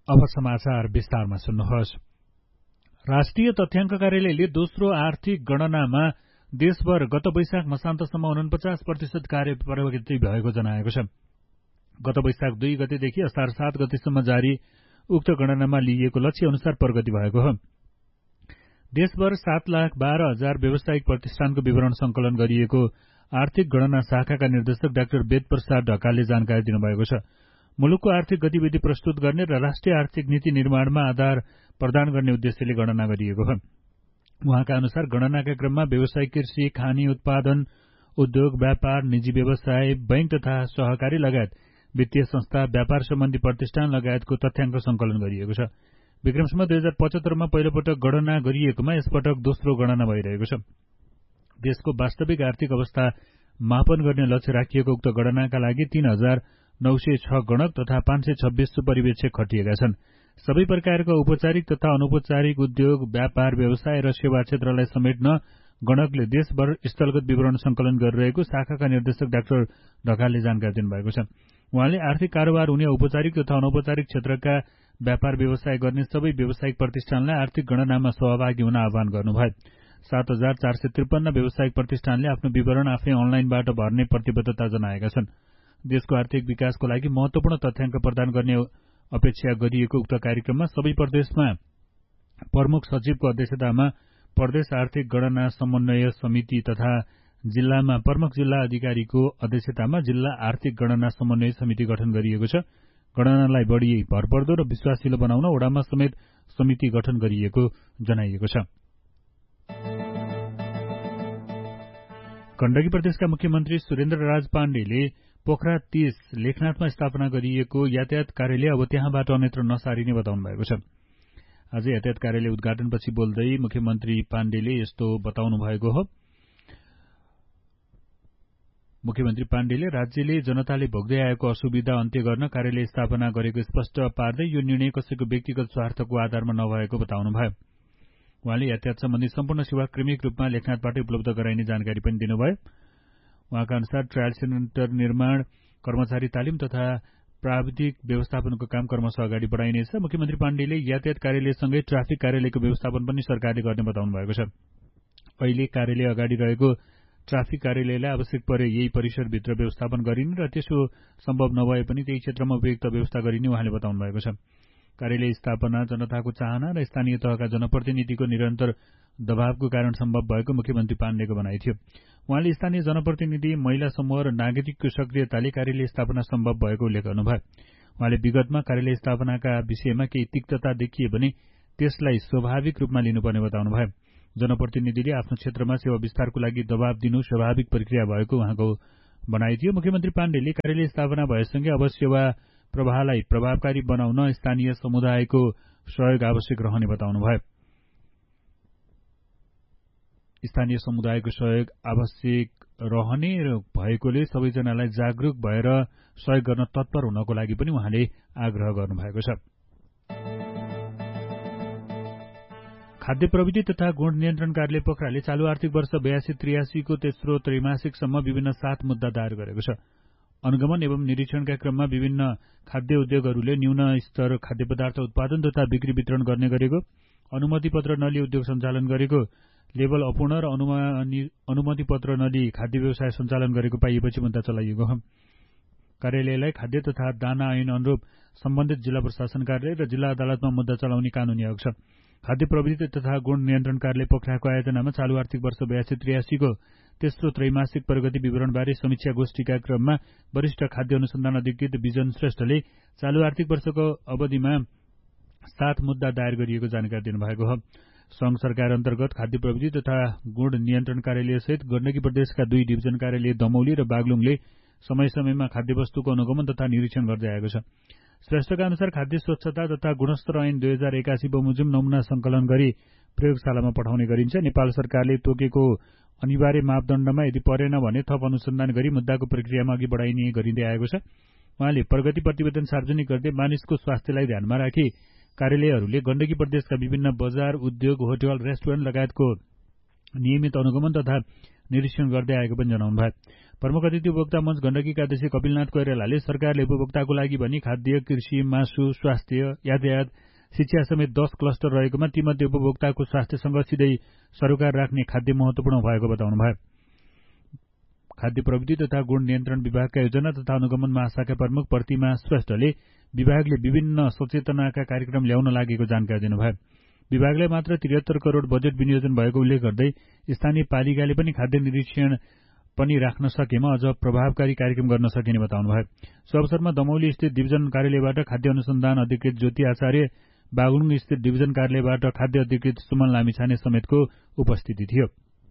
अब समाचार विस्तारमा सुन्नुहोस्। राष्ट्रिय तथ्याङ्क कार्यालयले दोस्रो आर्थिक गणनामा देशभर गत वैशाख मसान्तसम्म 49% कार्य प्रगति भएको जनाएको छ। गत वैशाख 2 गतेदेखि असार 7 गतेसम्म जारी उक्त गणनामा लिइएको लक्ष्य अनुसार प्रगति भएको हो। देशभर 7,12,000 व्यावसायिक प्रतिष्ठानको विवरण संकलन गरिएको आर्थिक गणना शाखाका निर्देशक डाक्टर वेद प्रसाद ढकालले जानकारी दिनुभएको छ। मुलुकको आर्थिक गतिविधि प्रस्तुत गर्ने र राष्ट्रिय आर्थिक नीति निर्माणमा आधार प्रदान गर्ने उद्देश्यले गणना गरिएको हो। उहाँका अनुसार गणनाका क्रममा व्यवसायिक कृषि, खानी उत्पादन, उद्योग, व्यापार, निजी व्यवसाय, बैंक तथा सहकारी लगायत वित्तीय संस्था, व्यापार सम्बन्धी प्रतिष्ठान लगायतको तथ्याङ्क संकलन गरिएको छ। विक्रमसम्म 2075 मा पहिलोपटक गणना गरिएकोमा यसपटक दोस्रो गणना भइरहेको छ। देशको वास्तविक आर्थिक अवस्था मापन गर्ने लक्ष्य राखिएको उक्त गणनाका लागि 3,906 गणक तथा 526 पर्यवेक्षक खटिएका छन्। सबै प्रकारका औपचारिक तथा अनौपचारिक उद्योग, व्यापार, व्यवसाय र सेवा क्षेत्रलाई समेट्न गणकले देशभर स्थलगत विवरण संकलन गरिरहेको शाखाका निर्देशक डाक्टर ढकालले जानकारी दिनुभएको छ। उहाँले आर्थिक कारोबार हुने औपचारिक तथा अनौपचारिक क्षेत्रका व्यापार व्यवसाय गर्ने सबै व्यावसायिक प्रतिष्ठानलाई आर्थिक गणनामा सहभागी हुन आह्वान गर्नुभयो। 7,453 व्यावसायिक प्रतिष्ठानले आफ्नो विवरण आफै अनलाइनबाट भर्ने प्रतिबद्धता जनाएका छन्। देशको आर्थिक विकासको लागि महत्वपूर्ण तथ्याङ्क प्रदान गर्ने अपेक्षा गरिएको उक्त कार्यक्रममा सबै प्रदेशमा प्रमुख सचिवको अध्यक्षतामा प्रदेश आर्थिक गणना समन्वय समिति तथा जिल्लामा प्रमुख जिल्ला अधिकारीको अध्यक्षतामा जिल्ला आर्थिक गणना समन्वय समिति गठन गरिएको छ। गणनालाई बढ़ी भरपर्दो र विश्वासिलो बनाउन वडामा समेत समिति गठन गरिएको जनाइएको छ। गण्डकी प्रदेशका मुख्यमन्त्री सुरेन्द्रराज पाण्डेले पोखरा 30 लेखनाथमा स्थापना गरिएको यातायात कार्यालय अब त्यहाँबाट अन्यत्र नसारिने बताउनु भएको छ। आज यातायात कार्यालय उद्घाटनपछि बोल्दै मुख्यमन्त्री पाण्डेले यस्तो बताउनु भएको हो। मुख्यमन्त्री पाण्डेले राज्यले जनताले भोग्दै आएको असुविधा अन्त्य गर्न कार्यालय स्थापना गरेको स्पष्ट पार्दै यो निर्णय कसैको व्यक्तिगत स्वार्थको आधारमा नभएको बताउनुभयो। उहाँले यातायात सम्बन्धी सम्पूर्ण सेवा क्रमिक रूपमा लेखनाथबाट उपलब्ध गराइने जानकारी पनि दिनुभयो। उहाँका अनुसार ट्रायल सेन्टर निर्माण, कर्मचारी तालिम तथा प्राविधिक व्यवस्थापनको काम क्रमशः अगाडि बढाइनेछ। मुख्यमन्त्री पाण्डेले यातायात कार्यालयसँगै ट्राफिक कार्यालयको व्यवस्थापन पनि सरकारले गर्ने बताउनु भएको छ। अहिले कार्यालय अगाडि रहेको ट्राफिक कार्यालयलाई आवश्यक परे यही परिसरभित्र व्यवस्थापन गरिने र त्यसो सम्भव नभए पनि त्यही क्षेत्रमा उपयुक्त व्यवस्था गरिने उहाँले बताउनु भएको छ। कार्यालय स्थापना जनताको चाहना र स्थानीय तहका जनप्रतिनिधिको निरन्तर दबावको कारण सम्भव भएको मुख्यमन्त्री पाण्डेको भनाइ थियो। उहाँले स्थानीय जनप्रतिनिधि, महिला समूह र नागरिकको सक्रियताले कार्यालय स्थापना सम्भव भएको उल्लेख गर्नुभयो। उहाँले विगतमा कार्यालय स्थापनाका विषयमा केही तिक्तता देखिए भने त्यसलाई स्वाभाविक रूपमा लिनुपर्ने बताउनुभयो। जनप्रतिनिधिले आफ्नो क्षेत्रमा सेवा विस्तारको लागि दबाव दिनु स्वाभाविक प्रक्रिया भएको उहाँको भनाइ थियो। मुख्यमन्त्री पाण्डेले कार्यालय स्थापना भएसँगै अब सेवा प्रवाहलाई प्रभावकारी बनाउन स्थानीय समुदायको सहयोग आवश्यक रहने बताउनुभयो। स्थानीय समुदायको सहयोग आवश्यक रहने भएकोले सबैजनालाई जागरूक भएर सहयोग गर्न तत्पर हुनको लागि पनि उहाँले आग्रह गर्नुभएको छ। खाद्य प्रविधि तथा गुण नियन्त्रण कार्यालय पोखराले चालू आर्थिक वर्ष 82-83 को तेस्रो त्रैमासिकसम्म विभिन्न 7 मुद्दा दायर गरेको छ। अनुगमन एवं निरीक्षणका क्रममा विभिन्न खाद्य उद्योगहरूले न्यून स्तर खाद्य पदार्थ उत्पादन तथा बिक्री वितरण गर्ने गरेको, अनुमति पत्र नलिई उद्योग सञ्चालन गरेको, लेबल अपूर्ण र अनुमति पत्र नलिई खाद्य व्यवसाय सञ्चालन गरेको पाइएपछि मुद्दा चलाइएको हो। कार्यालयलाई खाद्य तथा दाना ऐन अनुरूप सम्बन्धित जिल्ला प्रशासन कार्यालय र जिल्ला अदालतमा मुद्दा चलाउने कानूनी हक छ। खाद्य प्रविधि तथा गुण नियन्त्रण कार्यालय पोखराको आयोजनामा चालू आर्थिक वर्ष 82-83 को तेस्रो त्रैमासिक प्रगति विवरणबारे समीक्षा गोष्ठीका क्रममा वरिष्ठ खाद्य अनुसन्धान अधिकृत विजन श्रेष्ठले चालू आर्थिक वर्षको अवधिमा 7 मुद्दा दायर गरिएको जानकारी दिनुभएको हो। संघ सरकार अन्तर्गत खाद्य प्रविधि तथा गुण नियन्त्रण कार्यालयसहित गण्डकी प्रदेशका 2 डिभिजन कार्यालय दमौली र बागलुङले समय समयमा खाद्य वस्तुको अनुगमन तथा निरीक्षण गर्दै आएको छ। श्रेष्ठका अनुसार खाद्य स्वच्छता तथा गुणस्तर ऐन 2081 बमोजिम नमुना संकलन गरी प्रयोगशालामा पठाउने गरिन्छ। नेपाल सरकारले तोकेको अनिवार्य मापदण्डमा यदि परेन भने थप अनुसन्धान गरी मुद्दाको प्रक्रियामा अघि बढाइने गरिँदै आएको छ। उहाँले प्रगति प्रतिवेदन सार्वजनिक गर्दै मानिसको स्वास्थ्यलाई ध्यानमा राखी कार्यालयहरूले गण्डकी प्रदेशका विभिन्न बजार, उद्योग, होटल, रेस्टुरेन्ट लगायतको नियमित अनुगमन तथा निरीक्षण गर्दै आएको पनि जनाउनुभयो। प्रमुख अतिथि उपभोक्ता मञ्च गण्डकीका अध्यक्ष कपिलनाथ कोइरालाले सरकारले उपभोक्ताको लागि भनी खाद्य, कृषि, मासु, स्वास्थ्य, यातायात, शिक्षा समेत 10 क्लस्टर रहेकोमा तीमध्ये उपभोक्ताको स्वास्थ्यसँग सिधै सरोकार राख्ने खाद्य महत्वपूर्ण भएको बताउनुभयो। खाद्य प्रविधि तथा गुण नियन्त्रण विभागका योजना तथा अनुगमन महाशाखा प्रमुख प्रतिमा श्रेष्ठले विभागले विभिन्न सचेतनाका कार्यक्रम ल्याउन लागेको जानकारी दिनुभयो। विभागले मात्र 73 करोड बजेट विनियोजन भएको उल्लेख गर्दै स्थानीय पालिकाले पनि खाद्य निरीक्षण पनि राख्न सकेमा अझ प्रभावकारी कार्यक्रम गर्न सकिने बताउनुभयो। सो अवसरमा दमौली स्थित डिभिजन कार्यालयबाट खाद्य अनुसन्धान अधिकृत ज्योति आचार्य, बागलुङ स्थित डिभिजन कार्यालयबाट खाद्य अधिकृत सुमन लामिछाने समेतको उपस्थिति थियो।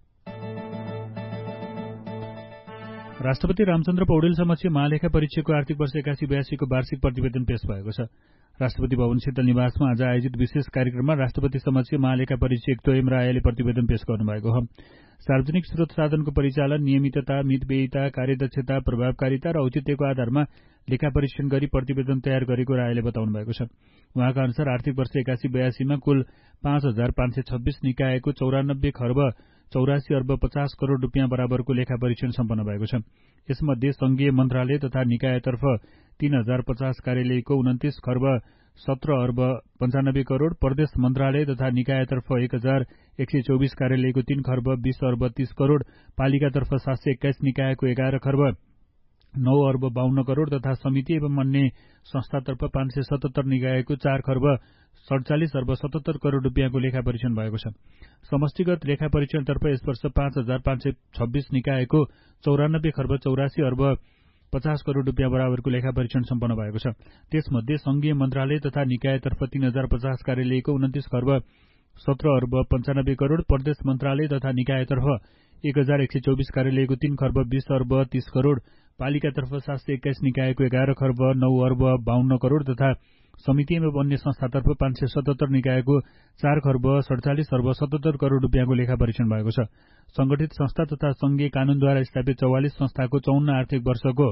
राष्ट्रपति रामचन्द्र पौडेल समक्ष महालेखा परीक्षकको आर्थिक वर्ष 81-82 को वार्षिक प्रतिवेदन पेश भएको छ। राष्ट्रपति भवन शीतल निवासमा आज आयोजित विशेष कार्यक्रममा राष्ट्रपति समक्ष महालेखा परीक्षक तोयम रायले प्रतिवेदन पेश गर्नुभएको हो। सार्वजनिक स्रोत साधनको परिचालन, नियमितता, मितव्ययिता, कार्यदक्षता, प्रभावकारिता र औचित्यको आधारमा लेखा परीक्षण गरी प्रतिवेदन तयार गरेको रायले बताउनु भएको छ। उहाँका अनुसार आर्थिक वर्ष 81-82 मा कुल 5526 निकायको 94 खर्ब 84 अर्ब 50 करोड़ रुपियाँ बराबरको लेखा परीक्षण सम्पन्न भएको छ। यसमध्ये संघीय मन्त्रालय तथा निकायतर्फ 3050 कार्यालयको 29 खर्ब 17 अर्ब 95 करोड़, प्रदेश मन्त्रालय तथा निकायतर्फ 1124 कार्यालयको 3 खर्ब 20 अर्ब 30 करोड़, पालिकातर्फ 721 निकायको 11 खर्ब 9 अर्ब 52 करोड़ तथा समिति एवं अन्य संस्थातर्फ 577 निकायको 4 खर्ब 47 अर्ब 77 करोड़ रुपियाँको लेखा परीक्षण भएको छ। समष्टिगत लेखा परीक्षणतर्फ यस वर्ष 5526 निकायको 94 खर्ब 84 अर्ब 50 करोड़ रुपियाँ बराबरको लेखा परीक्षण सम्पन्न भएको छ। त्यसमध्ये संघीय मन्त्रालय तथा निकायतर्फ 3050 कार्यालयको 29 खर्ब 17 अर्ब 95 करोड़, प्रदेश मन्त्रालय तथा निकायतर्फ 1124 कार्यालयको 3 खर्ब 20 अर्ब 30 करोड़, पालिकातर्फ 721 निकायको 11 खर्ब 9 अर्ब 52 करोड़ तथा समिति एवं अन्य संस्थातर्फ 577 निकायको 4 खर्ब 47 अर्ब 77 करोड़ रुपियाँको लेखा परीक्षण भएको छ। संगठित संस्था तथा संघीय कानूनद्वारा स्थापित 44 संस्थाको 54 आर्थिक वर्षको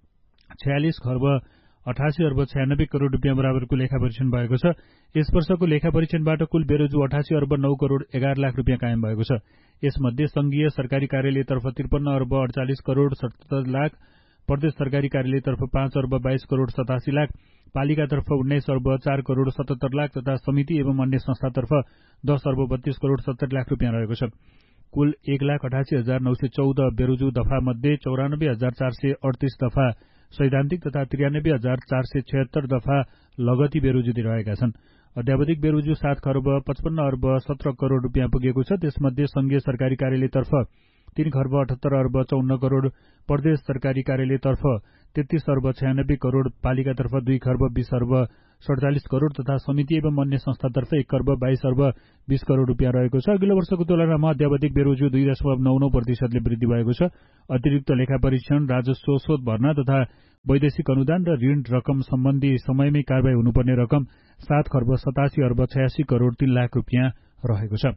46 खर्ब 88 अर्ब 96 करोड़ रुपियाँ बराबरको लेखा परीक्षण भएको छ। यस वर्षको लेखा परीक्षणबाट कुल बेरोजु 88 अर्ब 9 करोड़ 11 लाख रुपियाँ कायम भएको छ। यसमध्ये संघीय सरकारी कार्यालयतर्फ 53 अर्ब 48 करोड़ 77 लाख, प्रदेश सरकारी कार्यालयतर्फ 5 अर्ब 22 करोड़ 87 लाख, पालिकातर्फ 19 अर्ब 4 करोड़ 77 लाख तथा समिति एवं अन्य संस्थातर्फ 10 अर्ब 32 करोड़ 70 लाख रुपियाँ रहेको छ। कुल 1,88,914 बेरोजु दफा मध्ये 94,438 दफा सैद्धान्तिक तथा 93,476 दफा लगती बेरोजु रहेका छन्। अध्यावधिक बेरोजु 7 खर्ब 55 अर्ब 17 करोड़ रुपियाँ पुगेको छ। त्यसमध्ये संघीय सरकारी कार्यालयतर्फ 3 खर्ब 78 अर्ब 54 करोड़, प्रदेश सरकारी कार्यालयतर्फ 33 अर्ब 96 करोड़, पालिकातर्फ 2 खर्ब 20 अर्ब 47 करोड़ तथा समिति एवं अन्य संस्थातर्फ 1 खर्ब 22 अर्ब 20 करोड़ रुपियाँ रहेको छ। अघिल्लो वर्षको तुलनामा अध्यावधिक बेरोजु 2.99% वृद्धि भएको छ। अतिरिक्त लेखा परीक्षण, राजस्व स्रोत भर्ना तथा वैदेशिक अनुदान र ऋण रकम सम्बन्धी समयमै कारबाही हुनुपर्ने रकम 7 खर्ब 87 अर्ब 86 करोड़ 3 लाख रुपियाँ रहेको छ।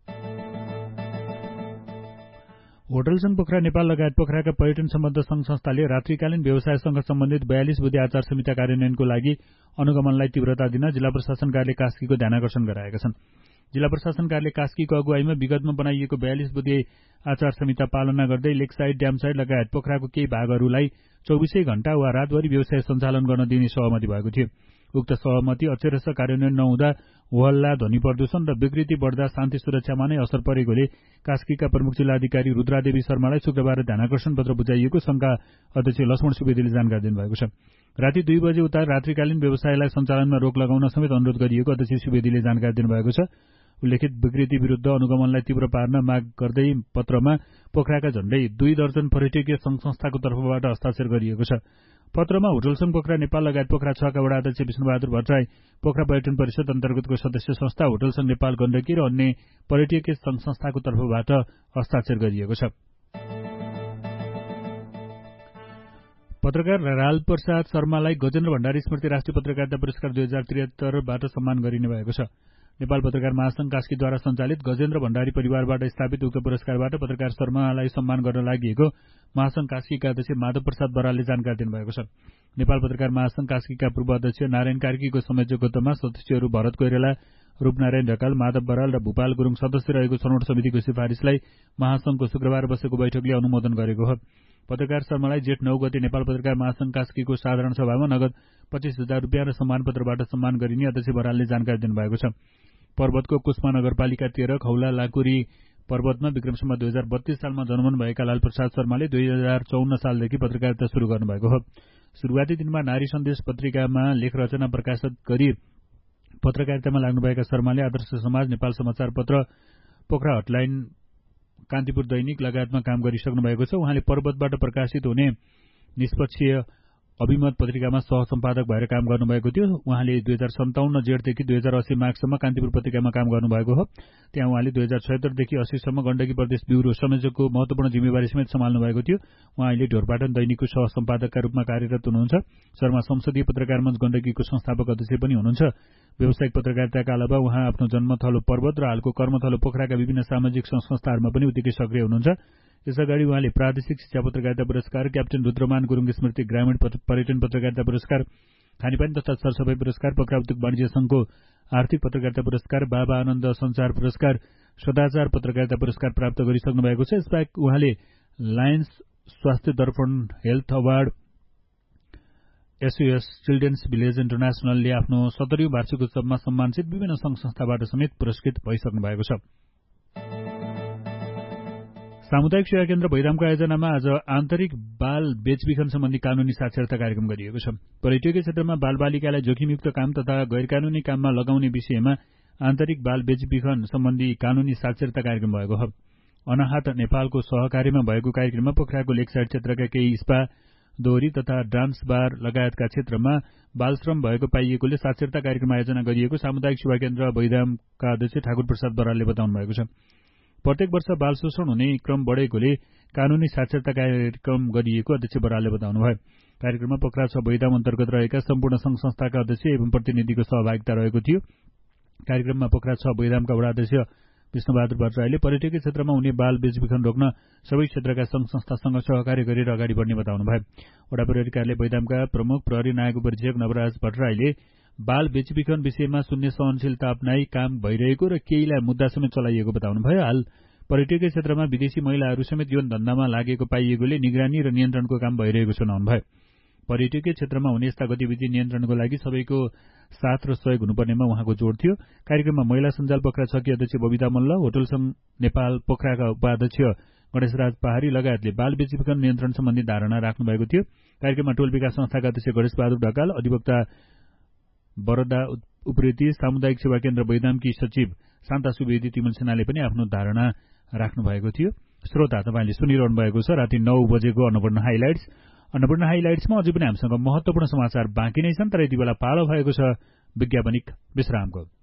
होटल संघ पोखरा नेपाल लगायत पोखराका पर्यटन सम्बद्ध संघ संस्थाले रात्रिकालीन व्यवसायसँग सम्बन्धित 42 बुँदे आचार संहिता कार्यान्वयनको लागि अनुगमनलाई तीव्रता दिन जिल्ला प्रशासन कार्यालय कास्कीको ध्यानाकर्षण गराएका छन्। जिल्ला प्रशासन कार्यालय कास्कीको अगुवाईमा विगतमा बनाइएको 42 बुँदे आचार संहिता पालना गर्दै लेकसाइड, ड्यामसाइड लगायत पोखराको केही भागहरूलाई 24 घण्टा वा रातभरि व्यवसाय सञ्चालन गर्न दिने सहमति भएको थियो। उक्त सहमति अक्षरश कार्यान्वयन नहुँदा होहल्ला, ध्वनि प्रदूषण र विकृति बढ्दा शान्ति सुरक्षामा नै असर परेकोले कास्कीका प्रमुख जिल्लाधिकारी रुद्रादेवी शर्मालाई शुक्रबार ध्यानाकर्षण पत्र बुझाइएको संघका अध्यक्ष लक्ष्मण सुवेदीले जानकारी दिनुभएको छ। राति 2 बजे उता रात्रिकालीन व्यवसायलाई सञ्चालनमा रोक लगाउन समेत अनुरोध गरिएको अध्यक्ष सुवेदीले जानकारी दिनुभएको छ। उल्लेखित विकृति विरुद्ध अनुगमनलाई तीव्र पार्न माग गर्दै पत्रमा पोखराका झण्डै 2 दर्जन पर्यटकीय संघ संस्थाको तर्फबाट हस्ताक्षर गरिएको छ। पत्रमा होटल संघ पोखरा नेपाल लगायत पोखरा 6 का वडा अध्यक्ष विष्णुबहादुर भट्टराई, पोखरा पर्यटन परिषद अन्तर्गतको सदस्य संस्था होटल संघ नेपाल गण्डकी र अन्य पर्यटकीय संघ संस्थाको तर्फबाट हस्ताक्षर गरिएको छ। पत्रकार राल प्रसाद शर्मालाई गजेन्द्र भण्डारी स्मृति राष्ट्रिय पत्रकारिता पुरस्कार 2073 बाट सम्मान गरिने भएको छ। नेपाल पत्रकार महासंघ कास्कीद्वारा सञ्चालित गजेन्द्र भण्डारी परिवारबाट स्थापित उक्त पुरस्कारबाट पत्रकार शर्मालाई सम्मान गर्न लागि महासंघ कास्कीका अध्यक्ष माधव प्रसाद बरालले जानकारी दिनुभएको छ। नेपाल पत्रकार महासंघ कास्कीका पूर्व अध्यक्ष नारायण कार्कीको संयोजकत्वमा सदस्यहरू भरत कोइराला, रूपनारायण ढकाल, माधव बराल र भूपाल गुरुङ सदस्य रहेको छनौट समितिको सिफारिसलाई महासंघको शुक्रबार बसेको बैठकले अनुमोदन गरेको हो। पत्रकार शर्मालाई जेठ 9 गते नेपाल पत्रकार महासंघ कास्कीको साधारण सभामा नगद 25,000 रुपियाँ र सम्मानपत्रबाट सम्मान गरिने अध्यक्ष बरालले जानकारी दिनुभएको छ। पर्वतको कुस्मा नगरपालिका 13 खौला लाकुरी पर्वतमा विक्रमसम्म 2032 सालमा जन्मनुभएका लालप्रसाद शर्माले 2054 सालदेखि पत्रकारिता सुरु गर्नुभएको हो। सुरुवाती दिनमा नारी सन्देश पत्रिकामा लेख रचना प्रकाशित गरी पत्रकारितामा लाग्नुभएका शर्माले आदर्श समाज, नेपाल समाचार पत्र, पोखरा हटलाइन, कान्तिपुर दैनिक लगायतमा काम गरिसक्नु भएको छ। उहाँले पर्वतबाट प्रकाशित हुने निष्पक्षीय अभिमत पत्रिकामा सहसम्पादक भएर काम गर्नुभएको थियो। उहाँले 2057 जेठदेखि 2080 माघसम्म कान्तिपुर पत्रिकामा काम गर्नुभएको हो। त्यहाँ उहाँले 2076 देखि 80 सम्म गण्डकी प्रदेश ब्युरो संयोजकको महत्वपूर्ण जिम्मेवारी समेत सम्हाल्नु भएको थियो। उहाँ अहिले ढोरपाटन दैनिकको सहसम्पादकका रूपमा कार्यरत हुनुहुन्छ। शर्मा संसदीय पत्रकार मञ्च गण्डकीको संस्थापक अध्यक्ष पनि हुनुहुन्छ। व्यावसायिक पत्रकारिताका अलावा उहाँ आफ्नो जन्मथलो पर्वत र हालको कर्मथलो पोखराका विभिन्न सामाजिक संस्थाहरूमा पनि उत्तिकै सक्रिय हुनुहुन्छ। यसअगाडि उहाँले प्रादेशिक शिक्षा पत्रकारिता पुरस्कार, क्याप्टेन रुद्रमान गुरुङ स्मृति ग्रामीण पर्यटन पत्रकारिता पुरस्कार, खानेपानी तथा सरसफाई पुरस्कार, पोखरा उद्योग वाणिज्य संघको आर्थिक पत्रकारिता पुरस्कार, बाबा आनन्द संचार पुरस्कार, सदाचार पत्रकारिता पुरस्कार प्राप्त गरिसक्नु भएको छ। यसबाहेक उहाँले लायन्स स्वास्थ्य Darpan health award, SOS children's village इन्टरनेशनलले आफ्नो 70औं वार्षिक उत्सवमा सम्मानित विभिन्न संघ संस्थाबाट समेत पुरस्कृत भइसक्नु भएको छ। सामुदायिक सेवा केन्द्र भैरामको आयोजनामा आज आन्तरिक बाल बेचबिखन सम्बन्धी कानूनी साक्षरता कार्यक्रम गरिएको छ। पर्यटकीय क्षेत्रमा बालबालिकालाई जोखिमयुक्त काम तथा गैरकानूनी काममा लगाउने विषयमा आन्तरिक बाल बेचबिखन सम्बन्धी कानूनी साक्षरता कार्यक्रम भएको हो। अनाहत नेपालको सहकार्यमा भएको कार्यक्रममा पोखराको लेकसाइड क्षेत्रका केही स्पा, दोहोरी तथा डान्स बार लगायतका क्षेत्रमा बालश्रम भएको पाइएकोले साक्षरता कार्यक्रम आयोजना गरिएको सामुदायिक सेवा केन्द्र भैरामका अध्यक्ष ठाकुर प्रसाद बरालले बताउनु भएको छ। प्रत्येक वर्ष बाल शोषण हुने क्रम बढेकोले कानूनी साक्षरता कार्यक्रम गरिएको अध्यक्ष बरालले बताउनुभयो। कार्यक्रममा पोखरा 6 भैदाम अन्तर्गत रहेका सम्पूर्ण संघ संस्थाका अध्यक्ष एवं प्रतिनिधिको सहभागिता रहेको थियो। कार्यक्रममा पोखरा 6 भैदामका वडा अध्यक्ष विष्णुबहादुर भट्टराईले पर्यटकीय क्षेत्रमा हुने बाल बेचबिखन रोक्न सबै क्षेत्रका संघ संस्थासँग सहकार्य गरेर अगाडि बढ्ने बताउनुभयो। वडा प्रहरी कार्यालय भैदामका प्रमुख प्रहरी नायक उपरीक्षक नवराज भट्टराईले बाल बेचबिखन विषयमा शून्य सहनशीलता अपनाई काम भइरहेको र केहीलाई मुद्दा समेत चलाइएको बताउनुभयो। हाल पर्यटकीय क्षेत्रमा विदेशी महिलाहरू समेत यौन धन्दामा लागेको पाइएकोले निगरानी र नियन्त्रणको काम भइरहेको सुनाउनुभयो। पर्यटकीय क्षेत्रमा हुने यस्ता गतिविधि नियन्त्रणको लागि सबैको साथ र सहयोग हुनुपर्नेमा उहाँको जोड थियो। कार्यक्रममा महिला सञ्जाल पोखरा 6 की अध्यक्ष बबिता मल्ल, होटल संघ नेपाल पोखराका उपाध्यक्ष गणेशराज पहाडी लगायतले बाल बेचबिखन नियन्त्रण सम्बन्धी धारणा राख्नु भएको थियो। कार्यक्रममा टोल विकास संस्थाका अध्यक्ष गणेशबहादुर ढकाल, अधिवक्ता बरदा उप्रेती, सामुदायिक सेवा केन्द्र भैदामकी सचिव शान्ता सुवेदी तिमल सेनाले पनि आफ्नो धारणा राख्नु भएको थियो। श्रोता, तपाईले सुनिरहनु भएको छ राति 9 बजेको अन्नपूर्ण हाइलाइट्स। अन्नपूर्ण हाइलाइट्समा अझै पनि हामीसँग महत्वपूर्ण समाचार बाँकी नै छन्, तर यति बेला पालो भएको छ विज्ञापनिक विश्रामको।